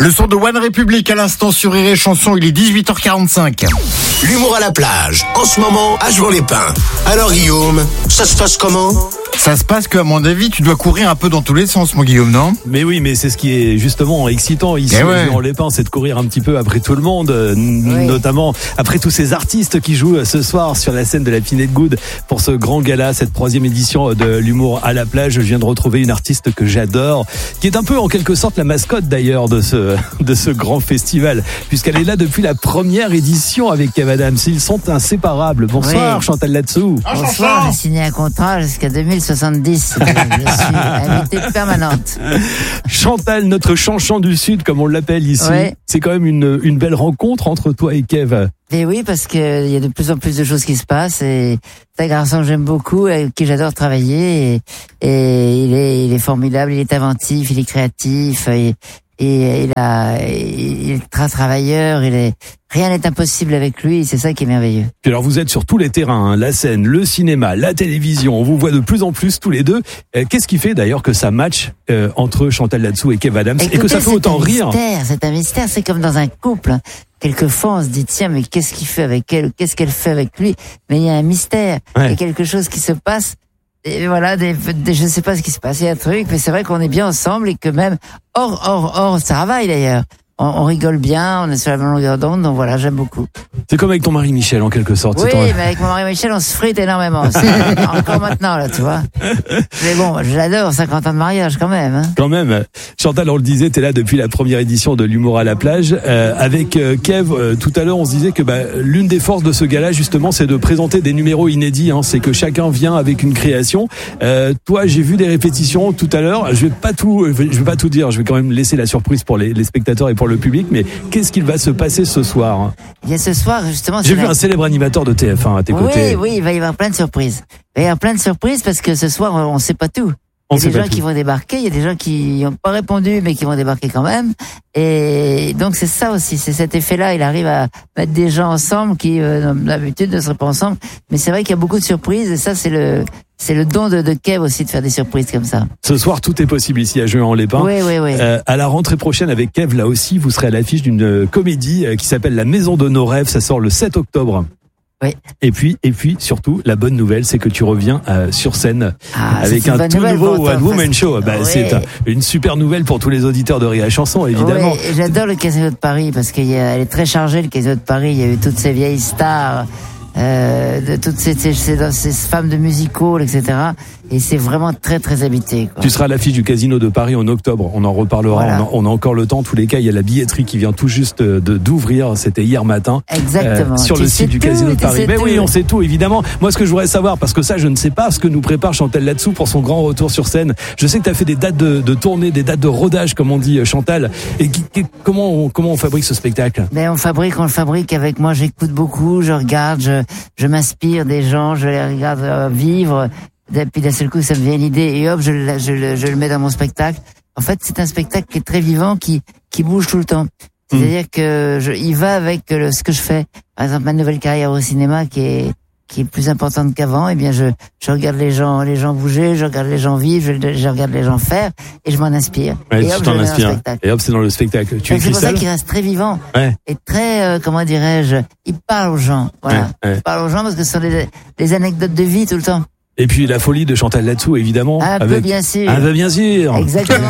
Le son de One Republic à l'instant sur Rire et Chanson, il est 18h45. L'humour à la plage, en ce moment, à Jouan-les-Pins. Alors Guillaume, ça se passe comment ? Ça se passe qu'à mon avis, tu dois courir un peu dans tous les sens, mon Guillaume, non ? Mais oui, mais c'est ce qui est justement excitant ici ouais. dans les Pins, c'est de courir un petit peu après tout le monde, notamment après tous ces artistes qui jouent ce soir sur la scène de la Pinette Good pour ce grand gala, cette 3e édition de l'humour à la plage. Je viens de retrouver une artiste que j'adore, qui est un peu en quelque sorte la mascotte d'ailleurs de ce grand festival, puisqu'elle est là depuis la première édition avec Kev Adams. Ils sont inséparables. Bonsoir, oui. Chantal Latsou. Bonsoir, j'ai signé un contrat jusqu'à 2070. Je suis invitée permanente. Chantal, notre chanchant du Sud, comme on l'appelle ici. Ouais. C'est quand même une belle rencontre entre toi et Kev. Et oui, parce que il y a de plus en plus de choses qui se passent et c'est un garçon que j'aime beaucoup, avec qui j'adore travailler et il est formidable, il est inventif, il est créatif et il est très travailleur, rien n'est impossible avec lui, c'est ça qui est merveilleux. Puis alors vous êtes sur tous les terrains, hein, la scène, le cinéma, la télévision, on vous voit de plus en plus tous les deux. Qu'est-ce qui fait d'ailleurs que ça match entre Chantal Latsou et Kev Adams? Écoutez, et que ça fait autant rire? C'est un mystère, c'est comme dans un couple. Quelquefois, on se dit, tiens, mais qu'est-ce qu'il fait avec elle? Qu'est-ce qu'elle fait avec lui? Mais il y a un mystère. Ouais. Il y a quelque chose qui se passe. Et voilà, je ne sais pas ce qui se passe. Il y a un truc, mais c'est vrai qu'on est bien ensemble et que même hors travail d'ailleurs. On rigole bien, on est sur la même longueur d'onde, donc voilà, j'aime beaucoup. C'est comme avec ton mari Michel en quelque sorte. Oui, mais avec mon mari Michel, on se frite énormément. C'est encore maintenant, là, tu vois. Mais bon, je l'adore, 50 ans de mariage quand même. Hein. Quand même. Chantal, on le disait, t'es là depuis la première édition de l'humour à la plage. Avec Kev, tout à l'heure, on se disait que l'une des forces de ce gala, justement, c'est de présenter des numéros inédits. Hein. C'est que chacun vient avec une création. Toi, j'ai vu des répétitions tout à l'heure. Je vais pas tout dire. Je vais quand même laisser la surprise pour les spectateurs et pour le public. Mais qu'est-ce qu'il va se passer ce soir? Il y a ce soir, justement... J'ai vu un célèbre animateur de TF1 à tes côtés. Oui, il va y avoir plein de surprises. Il va y avoir plein de surprises parce que ce soir, on sait pas tout. Il y a des gens qui vont débarquer, il y a des gens qui n'ont pas répondu mais qui vont débarquer quand même. Et donc c'est ça aussi, c'est cet effet-là. Il arrive à mettre des gens ensemble qui d'habitude ne seraient pas ensemble. Mais c'est vrai qu'il y a beaucoup de surprises et ça c'est le don de Kev aussi de faire des surprises comme ça. Ce soir, tout est possible ici à Jouan-les-Pins. Oui. À la rentrée prochaine avec Kev, là aussi, vous serez à l'affiche d'une comédie qui s'appelle La Maison de nos rêves. Ça sort le 7 octobre. Oui. Et puis, surtout, la bonne nouvelle, c'est que tu reviens sur scène avec un tout nouveau One Woman Show. C'est une super nouvelle pour tous les auditeurs de Rire et Chanson, évidemment. Oui, j'adore le Casino de Paris parce qu'elle est très chargée, le Casino de Paris. Il y a eu toutes ces vieilles stars, de toutes ces femmes de music hall, etc. Et c'est vraiment très très habité, quoi. Tu seras à l'affiche du Casino de Paris en octobre. On en reparlera. Voilà. On a encore le temps. En tous les cas, il y a la billetterie qui vient tout juste d'ouvrir. C'était hier matin. Exactement. Sur le site du Casino de Paris. Mais oui, on sait tout, évidemment. Moi, ce que je voudrais savoir, parce que ça, je ne sais pas ce que nous prépare Chantal Latsou pour son grand retour sur scène. Je sais que tu as fait des dates de tournée, des dates de rodage, comme on dit, Chantal. Et comment on fabrique ce spectacle? On le fabrique avec moi. J'écoute beaucoup, je regarde, je m'inspire des gens, je les regarde vivre. Et puis d'un seul coup, ça me vient une idée et hop, je le mets dans mon spectacle. En fait, c'est un spectacle qui est très vivant, qui bouge tout le temps. C'est-à-dire que il va avec ce que je fais. Par exemple, ma nouvelle carrière au cinéma qui est plus importante qu'avant. Eh bien, je regarde les gens bouger, je regarde les gens vivre, je regarde les gens faire et je m'en inspire. Ouais, et hop, je le mets dans le spectacle. Et hop, c'est dans le spectacle. Tu écris c'est pour seul? ça qu'il reste très vivant. Ouais. Et très, comment dirais-je, il parle aux gens. Voilà. Ouais. Il parle aux gens parce que ce sont des anecdotes de vie tout le temps. Et puis la folie de Chantal Latsou, évidemment. Bien sûr. Bien sûr. Exactement.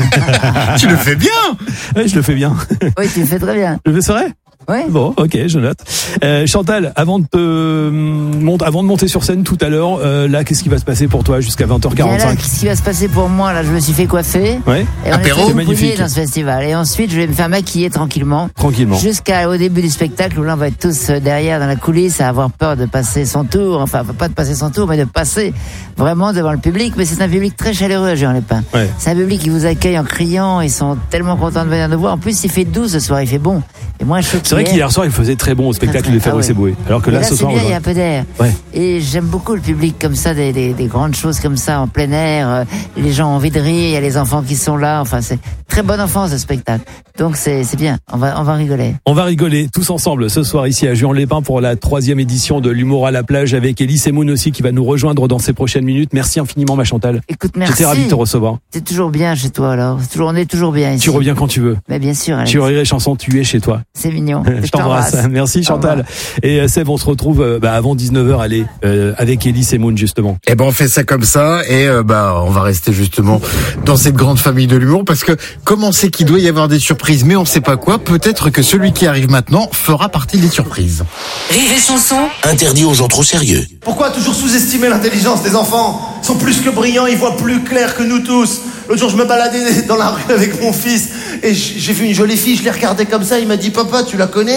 Tu le fais bien. Oui, je le fais bien. Oui, tu le fais très bien. Je le fais, c'est vrai? Oui. Bon, ok, je note. Chantal, avant de monter sur scène tout à l'heure, là, qu'est-ce qui va se passer pour toi jusqu'à 20h45? Là, qu'est-ce qui va se passer pour moi? Là, je me suis fait coiffer. Ouais. Et Apéro. on est Magnifique. dans ce festival. Et ensuite, je vais me faire maquiller tranquillement. Jusqu'au début du spectacle où là, on va être tous derrière dans la coulisse à avoir peur de passer son tour. Enfin, pas de passer son tour, mais de passer vraiment devant le public. Mais c'est un public très chaleureux à Jouan-les-Pins. Ouais. C'est un public qui vous accueille en criant. Ils sont tellement contents de venir nous voir. En plus, il fait doux ce soir, il fait bon. Et moi, je C'est vrai qu'hier soir, il faisait très bon au spectacle de Fabrice Eboué. Alors que là, ce soir, c'est bien, il y a un peu d'air. Ouais. Et j'aime beaucoup le public comme ça, des grandes choses comme ça en plein air. Les gens ont envie de rire, il y a les enfants qui sont là. Enfin, c'est très bon enfant ce spectacle. Donc c'est bien. On va rigoler. On va rigoler tous ensemble ce soir ici à Juan-les-Pins pour la 3e édition de l'humour à la plage avec Elise Moon aussi qui va nous rejoindre dans ces prochaines minutes. Merci infiniment, ma Chantal. Écoute, merci. J'étais ravi de te recevoir. C'est toujours bien chez toi alors. On est toujours bien ici. Tu reviens quand tu veux. Mais bien sûr. Alex. Tu Rire et Chanson, tu es chez toi. C'est mignon. Je t'embrasse. Merci Chantal. Et Seb, on se retrouve avant 19h avec Elise Moon justement. Eh ben on fait ça comme ça et on va rester justement dans cette grande famille de l'humour parce que comment c'est qu'il doit y avoir des surprises mais on sait pas quoi. Peut-être que celui qui arrive maintenant fera partie des surprises. Rire et Chanson. Interdit aux gens trop sérieux. Pourquoi toujours sous-estimer l'intelligence des enfants ? Ils sont plus que brillants, ils voient plus clair que nous tous. L'autre jour, je me baladais dans la rue avec mon fils et j'ai vu une jolie fille, je l'ai regardée comme ça, il m'a dit « Papa, tu la connais ?»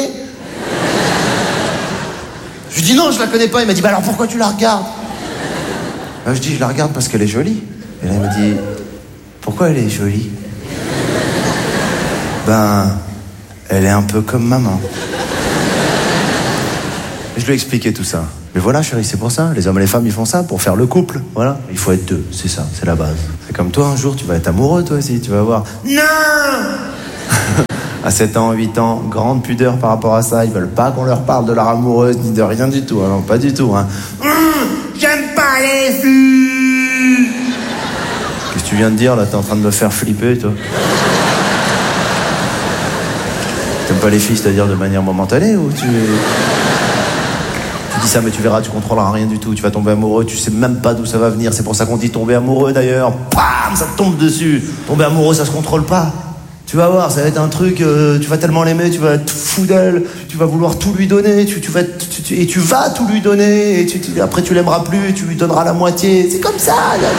Je lui dis « Non, je la connais pas ». Il m'a dit « Bah alors pourquoi tu la regardes ?» Là, je dis « Je la regarde parce qu'elle est jolie ». Et là, il m'a dit « Pourquoi elle est jolie ?» Elle est un peu comme maman. Et je lui ai expliqué tout ça. Mais voilà, chérie, c'est pour ça. Les hommes et les femmes, ils font ça pour faire le couple. Voilà. Il faut être deux. C'est ça. C'est la base. C'est comme toi, un jour, tu vas être amoureux, toi aussi. Tu vas voir. Non À 7 ans, 8 ans, grande pudeur par rapport à ça. Ils veulent pas qu'on leur parle de leur amoureuse, ni de rien du tout. Non, pas du tout. J'aime pas les filles. Qu'est-ce que tu viens de dire, là? T'es en train de me faire flipper, toi. T'aimes pas les filles, c'est-à-dire de manière momentanée, ou tu dis ça, mais tu verras, tu contrôleras rien du tout. Tu vas tomber amoureux, tu sais même pas d'où ça va venir. C'est pour ça qu'on dit tomber amoureux, d'ailleurs. Bam, ça te tombe dessus. Tomber amoureux, ça se contrôle pas. Tu vas voir, ça va être un truc, tu vas tellement l'aimer, tu vas être fou d'elle, tu vas vouloir tout lui donner, tu vas tout lui donner, et après tu l'aimeras plus, tu lui donneras la moitié. C'est comme ça, là.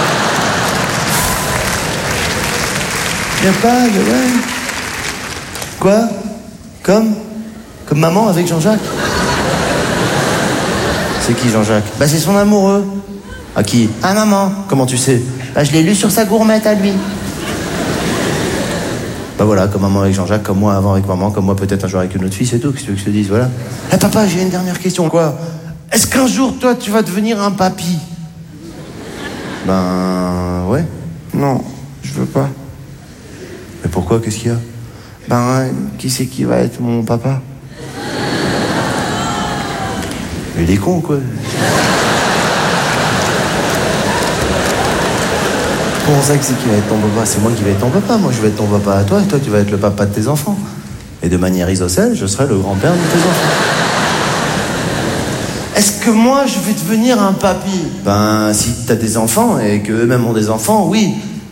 Viens pas, ouais. Quoi? Comme maman avec Jean-Jacques? C'est qui Jean-Jacques? C'est son amoureux. À qui? À maman. Comment tu sais? Je l'ai lu sur sa gourmette à lui. Voilà, comme maman avec Jean-Jacques, comme moi avant avec maman, comme moi peut-être un jour avec une autre fille, c'est tout, qu'est-ce que tu veux que je te dise, voilà. Papa, j'ai une dernière question. Quoi? Est-ce qu'un jour, toi, tu vas devenir un papy? Ouais. Non, je veux pas. Mais pourquoi? Qu'est-ce qu'il y a? Qui c'est qui va être mon papa? Il est con, quoi. Comment ça que c'est qui va être ton papa? C'est moi qui vais être ton papa. Moi, je vais être ton papa à toi, et toi, tu vas être le papa de tes enfants. Et de manière isocèle, je serai le grand-père de tes enfants. Est-ce que moi, je vais devenir un papy? Si t'as des enfants, et qu'eux-mêmes ont des enfants, oui.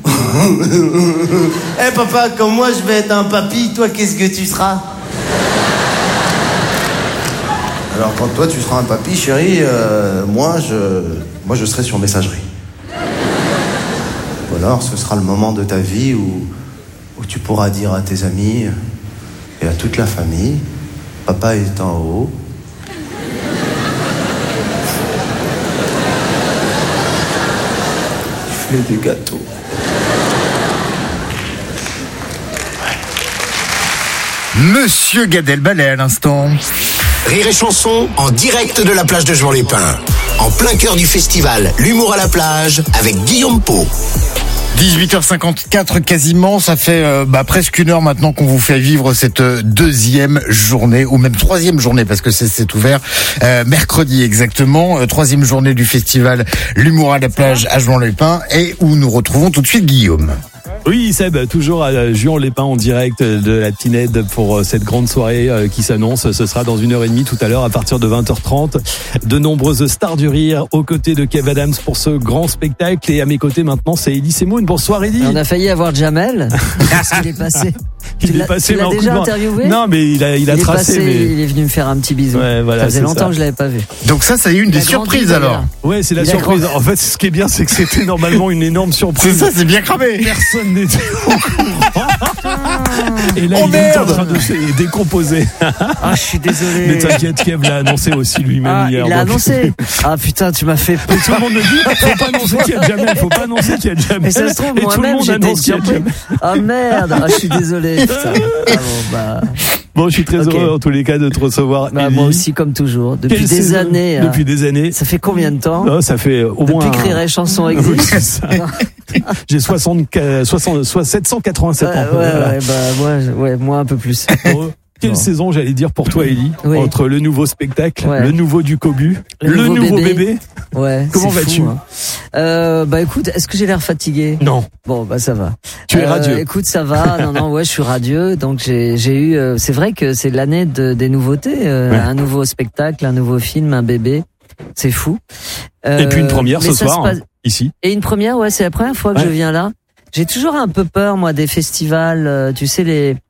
Papa, comme moi, je vais être un papy, toi, qu'est-ce que tu seras? Alors, quand toi, tu seras un papy, chérie, moi, je serai sur messagerie. Ou alors, ce sera le moment de ta vie où tu pourras dire à tes amis et à toute la famille, papa est en haut. Il fait des gâteaux. Monsieur Gad Elmaleh à l'instant. Rire et Chanson en direct de la plage de Juan-les-Pins. En plein cœur du festival L'humour à la plage avec Guillaume Pau. 18h54 quasiment, ça fait presque une heure maintenant qu'on vous fait vivre cette deuxième journée, ou même troisième journée, parce que c'est ouvert mercredi exactement, troisième journée du festival L'humour à la plage à Juan-les-Pins, et où nous retrouvons tout de suite Guillaume. Oui Seb, toujours à Juan-les-Pins en direct de la Pinède pour cette grande soirée qui s'annonce. Ce sera dans 1h30 tout à l'heure à partir de 20h30. De nombreuses stars du rire aux côtés de Kev Adams pour ce grand spectacle. Et à mes côtés maintenant c'est Elise Moon. Bonsoir Elise. On a failli avoir Jamel. Parce qu'il est passé. Il est passé, tu l'as déjà interviewé? Non, mais il a tracé. Il est venu me faire un petit bisou. Ouais, voilà, ça faisait longtemps que je l'avais pas vu. Donc ça a eu une des surprises alors. Ouais, c'est la surprise. En fait, ce qui est bien, c'est que c'était normalement une énorme surprise. C'est ça, c'est bien cramé. Personne n'était au courant. Et là, il est en train de se décomposer. Je suis désolé. Mais t'inquiète, Kev l'a annoncé aussi lui-même hier. Il l'a annoncé. Putain, tu m'as fait. Et tout le monde me dit, faut pas annoncer qu'il y a Jamel, faut pas annoncer qu'il y a Jamel. Mais ça se trouve, moi-même, j'étais surpris. Merde. Je suis désolé, putain. Bon, je suis très Ok. heureux en tous les cas de te recevoir. Bah, Élie. moi aussi, comme toujours. Depuis Quelle des saison années. Depuis des années. Ça fait combien de temps? Oh, ça fait au moins. Depuis que Rire et Chanson Oui, existe. c'est ça. J'ai 787 ans. Moi un peu plus. Bon, quelle Bon. saison, j'allais dire, pour toi, Élie, Oui. entre le nouveau spectacle, Ouais. le nouveau du Cobu, Le nouveau bébé. Ouais. Comment c'est vas-tu fou, hein. Bah écoute, est-ce que j'ai l'air fatigué? Non, Bon, bah ça va. tu es radieux. Écoute, ça va. Non, ouais, je suis radieux. Donc j'ai eu. C'est vrai que c'est l'année des nouveautés. Ouais. Un nouveau spectacle, un nouveau film, un bébé. C'est fou. Et puis une première mais ce ça soir, se passe- ici. Et une première, ouais, c'est la première fois que Ouais. je viens là. J'ai toujours un peu peur, moi, des festivals. Tu sais,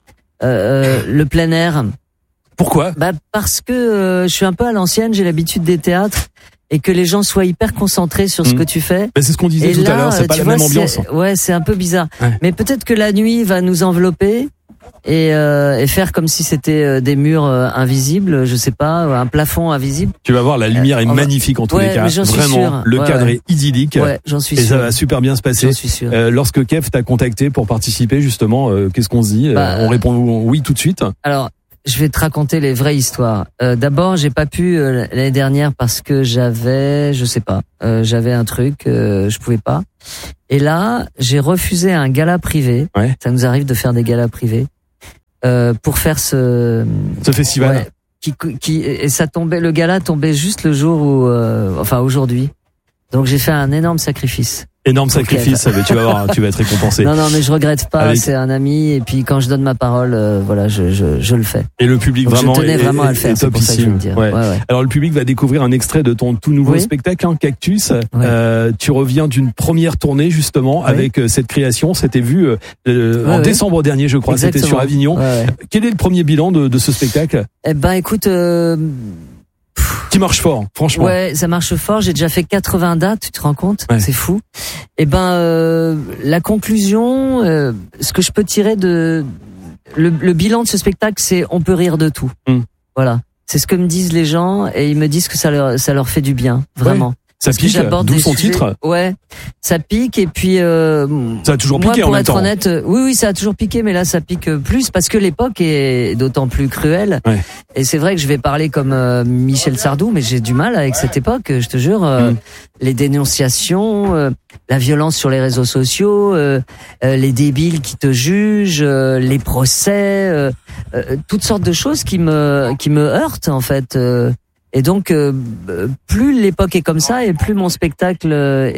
le plein air. Pourquoi? Bah parce que je suis un peu à l'ancienne. J'ai l'habitude des théâtres et que les gens soient hyper concentrés sur ce que tu fais. Ben, c'est ce qu'on disait Et tout à là, l'heure, c'est pas tu la vois, même ambiance. Ouais, c'est un peu bizarre. Ouais. Mais peut-être que la nuit va nous envelopper et faire comme si c'était des murs invisibles, je sais pas, un plafond invisible. Tu vas voir, la lumière est on va- magnifique en tous Ouais, les cas. mais j'en suis Vraiment, sûr. le Ouais, cadre ouais. est idyllique. Ouais, j'en suis Et sûr. ça va super bien se passer. J'en suis sûr. Lorsque Kev t'a contacté pour participer, justement, qu'est-ce qu'on se dit? On répond oui tout de suite. Alors, je vais te raconter les vraies histoires. D'abord, j'ai pas pu l'année dernière parce que j'avais, je sais pas, j'avais un truc, je pouvais pas. Et là, j'ai refusé un gala privé. Ouais. Ça nous arrive de faire des galas privés pour faire ce festival. Ouais, et ça tombait, le gala tombait juste le jour où, enfin aujourd'hui. Donc j'ai fait un énorme sacrifice. Énorme sacrifice, mais tu vas voir, tu vas être récompensé. Non, mais je regrette pas. Avec- C'est un ami et puis quand je donne ma parole, voilà, je le fais. Et le public Donc vraiment je tenais est, vraiment à le faire. est C'est pour ça que je veux topissime. le dire. Ouais. Ouais. Alors le public va découvrir un extrait de ton tout nouveau Oui. spectacle, hein, Cactus. Ouais. Tu reviens d'une première tournée justement Oui. avec cette création. C'était vu en Ouais. décembre dernier, je crois. C'était Exactement. sur Avignon. Ouais. Quel est le premier bilan de ce spectacle Eh ben, écoute, qui marche fort, franchement? ouais, ça marche fort. J'ai déjà fait 80 dates, tu te rends compte? Ouais. C'est fou. Eh ben, la conclusion, ce que je peux tirer de le bilan de ce spectacle, c'est on peut rire de tout. Voilà. C'est ce que me disent les gens et ils me disent que ça leur fait du bien, vraiment. Ça Parce que pique, j'aborde d'où des son sujets- titre. Ouais, ça pique et puis Ça a toujours moi, piqué en pour même être temps. honnête, oui, ça a toujours piqué, mais là, ça pique plus parce que l'époque est d'autant plus cruelle. Ouais. Et c'est vrai que je vais parler comme Michel Sardou, mais j'ai du mal avec cette époque, je te jure. Les dénonciations, la violence sur les réseaux sociaux, les débiles qui te jugent, les procès, toutes sortes de choses qui me heurtent en fait. Et donc, plus l'époque est comme ça, et plus mon spectacle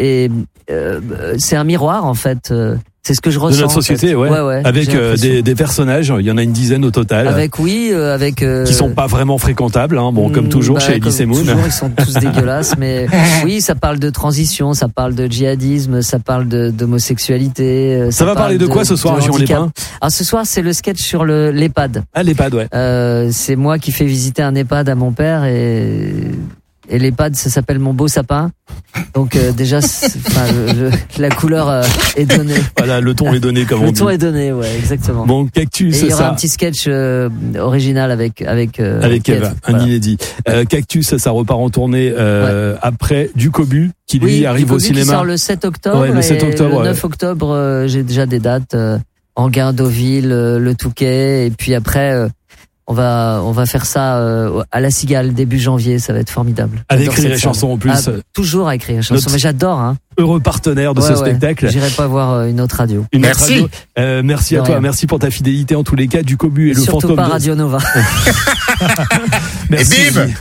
c'est un miroir en fait. C'est ce que je ressens. De notre société, en fait. ouais. Avec j'ai l'impression. des personnages, il y en a une dizaine au total. Avec qui sont pas vraiment fréquentables, hein. Bon, comme toujours chez Elise comme Moon. toujours, ils sont tous dégueulasses, mais oui, ça parle de transition, ça parle de djihadisme, ça parle d'homosexualité. Ça va parler de quoi ce soir, Jean handicap. Lépin? Alors ce soir, c'est le sketch sur l'EHPAD. Ah, l'EHPAD, ouais. C'est moi qui fais visiter un EHPAD à mon père et l'EHPAD, ça s'appelle Mon Beau Sapin. Donc déjà, la couleur est donnée. Voilà, le ton est donné, comme on Le dit. ton est donné, ouais, exactement. Bon, Cactus, et il y aura ça. un petit sketch original avec Kev, Kev, un voilà. inédit. Cactus, ça repart en tournée après du Cobu, qui lui Oui, arrive au Ducobu cinéma. qui sort le 7 octobre. Ouais, le 7 octobre, Et le 9 octobre, j'ai déjà des dates. Anguin, Deauville, le Touquet. Et puis après, on va faire ça à la Cigale, début janvier. Ça va être formidable. Avec J'adore Rire et cette Chanson salle. en plus. Ah, toujours avec Rire et Chanson. Notre- Mais j'adore, hein. Heureux partenaire de ce spectacle. J'irai pas voir une autre radio. Une autre Merci. radio. Merci à De toi, rien. merci pour ta fidélité en tous les cas. Du Cobu et le Surtout fantôme. pas de- Radio Nova. Merci. Et bim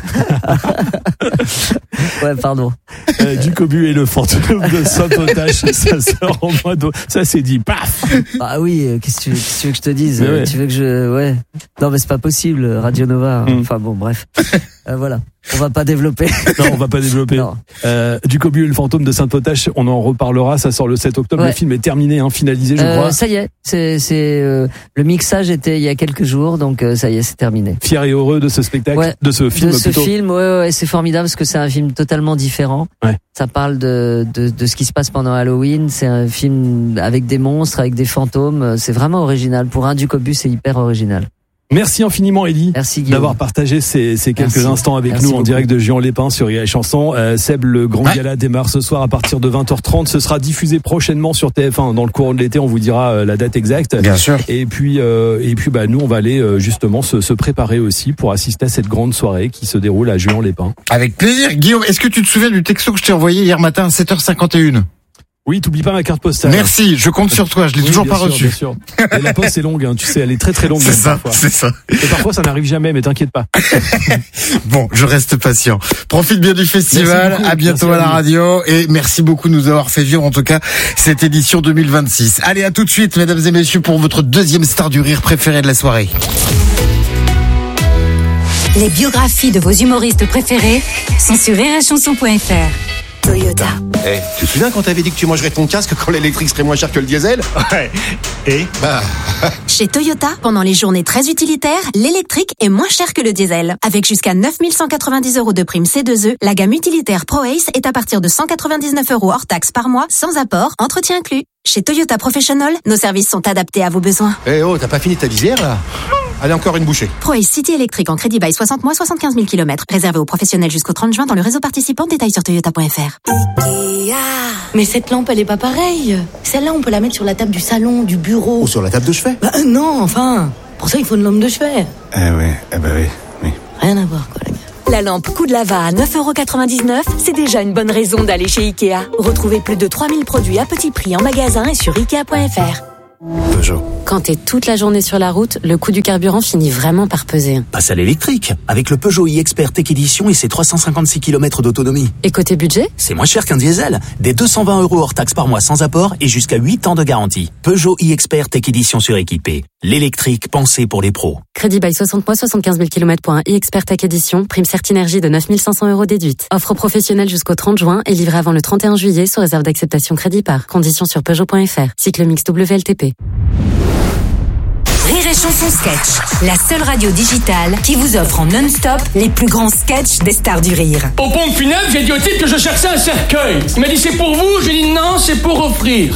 Ouais, pardon. Du Cobu et le fantôme de Saint-Otache, ça sort en mois d'eau. Ça c'est dit, paf. Ah oui, qu'est-ce que tu veux que je te dise? Mais ouais. Tu veux que ouais. Non, mais c'est pas possible, Radio Nova. Enfin bon, bref. Voilà. On va pas développer. Non, on va pas développer. Non. Du Cobu et le fantôme de Saint-Otache, on en reparlera. Ça sort le 7 octobre. Ouais. Le film est terminé, hein, finalisé, je crois. Ça y est, le mixage était il y a quelques jours, donc ça y est, c'est terminé. Fier et heureux de ce spectacle, Ouais. de ce film De ce plutôt. film, ouais, c'est formidable parce que c'est un film totalement différent. Ouais. Ça parle de ce qui se passe pendant Halloween. C'est un film avec des monstres, avec des fantômes. C'est vraiment original. Pour un Ducobu, c'est hyper original. Merci infiniment, Elie, d'avoir partagé ces quelques instants avec nous en direct de Juan-les-Pins sur Rire et Chanson. Seb, le grand gala démarre ce soir à partir de 20h30. Ce sera diffusé prochainement sur TF1 dans le courant de l'été. On vous dira la date exacte. Bien sûr. Et puis, nous, on va aller justement se préparer aussi pour assister à cette grande soirée qui se déroule à Juan-les-Pins. Avec plaisir. Guillaume, est-ce que tu te souviens du texto que je t'ai envoyé hier matin à 7h51? Oui, t'oublies pas ma carte postale. Merci, je compte sur toi, je l'ai toujours pas reçue. Bien sûr. Et la poste est longue, tu sais, elle est très très longue. C'est ça. Et parfois ça n'arrive jamais, mais t'inquiète pas. Bon, je reste patient. Profite bien du festival, à bientôt à la radio, et merci beaucoup de nous avoir fait vivre en tout cas cette édition 2026. Allez, à tout de suite, mesdames et messieurs, pour votre deuxième star du rire préférée de la soirée. Les biographies de vos humoristes préférés sont sur rireetchanson.fr. Toyota. Hey, tu te souviens quand t'avais dit que tu mangerais ton casque quand l'électrique serait moins cher que le diesel? Ouais. Et Chez Toyota, pendant les journées très utilitaires, l'électrique est moins cher que le diesel. Avec jusqu'à 9 190 € de prime C2E, la gamme utilitaire ProAce est à partir de 199 € hors taxe par mois, sans apport, entretien inclus. Chez Toyota Professional, nos services sont adaptés à vos besoins. Eh oh, t'as pas fini ta visière là? Allez, encore une bouchée. ProAce City électrique en crédit bail 60 mois, 75 000 km. Réservé aux professionnels jusqu'au 30 juin dans le réseau participant. Détails sur toyota.fr. Ikea. Mais cette lampe, elle est pas pareille. Celle-là, on peut la mettre sur la table du salon, du bureau. Ou sur la table de chevet. Bah non, enfin. Pour ça, il faut une lampe de chevet. Oui. Rien à voir, quoi, la gars. La lampe coup de lava à 9,99 €, c'est déjà une bonne raison d'aller chez Ikea. Retrouvez plus de 3000 produits à petit prix en magasin et sur Ikea.fr. Peugeot. Quand t'es toute la journée sur la route, le coût du carburant finit vraiment par peser. Passe à l'électrique, avec le Peugeot e-Expert Tech Edition et ses 356 km d'autonomie. Et côté budget ? C'est moins cher qu'un diesel. Des 220 € hors taxe par mois sans apport et jusqu'à 8 ans de garantie. Peugeot e-Expert Tech Edition suréquipé. L'électrique pensé pour les pros. Crédit bail 60 mois, 75 000 km pour un e-Expert Tech Edition. Prime Certinergie de 9 500 € déduite. Offre professionnelle jusqu'au 30 juin et livrée avant le 31 juillet sous réserve d'acceptation crédit par. Conditions sur Peugeot.fr. Cycle mix WLTP. Rire et Chanson Sketch, la seule radio digitale qui vous offre en non-stop les plus grands sketchs des stars du rire. Au pompe funèbre, j'ai dit au type que je cherchais un cercueil. Il m'a dit c'est pour vous, j'ai dit non, c'est pour offrir.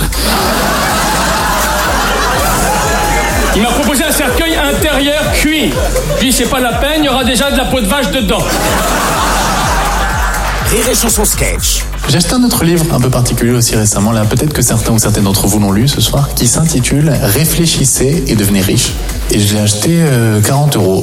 Il m'a proposé un cercueil intérieur cuit. Je lui ai dit c'est pas la peine, il y aura déjà de la peau de vache dedans. Rire et Chanson Sketch. J'ai acheté un autre livre un peu particulier aussi récemment, là peut-être que certains ou certaines d'entre vous l'ont lu ce soir, qui s'intitule « Réfléchissez et devenez riche ». Et je l'ai acheté 40 €.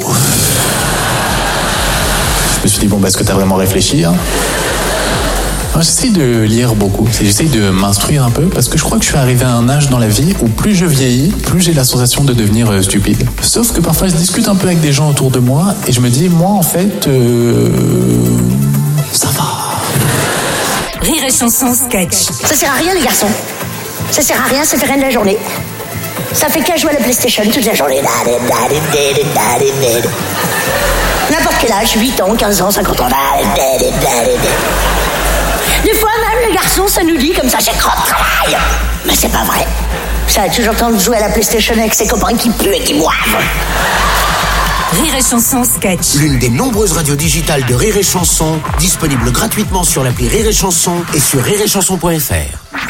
Je me suis dit, est-ce que tu as vraiment réfléchi hein? J'essaye de lire beaucoup, j'essaye de m'instruire un peu, parce que je crois que je suis arrivé à un âge dans la vie où plus je vieillis, plus j'ai la sensation de devenir stupide. Sauf que parfois je discute un peu avec des gens autour de moi, et je me dis, moi en fait, ça va. Rire et Chanson Sketch. Ça sert à rien les garçons. Ça sert à rien, ça fait rien de la journée. Ça fait qu'à jouer à la PlayStation toute la journée. N'importe quel âge, 8 ans, 15 ans, 50 ans. Des fois même les garçons, ça nous dit comme ça, j'ai trop de travail. Mais c'est pas vrai. Ça a toujours le temps de jouer à la PlayStation avec ses copains qui puent et qui boivent. Rire et Chanson Sketch. L'une des nombreuses radios digitales de Rire et Chanson, disponible gratuitement sur l'appli Rire et Chanson et sur rireetchanson.fr.